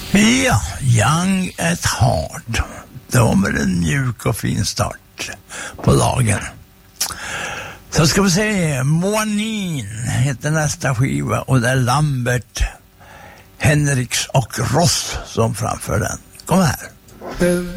Ja, Young at Heart. Det var med en mjuk och fin start på dagen. Så ska vi se, Moanin heter nästa skiva och det är Lambert, Henriks och Ross som framför den. Kom här.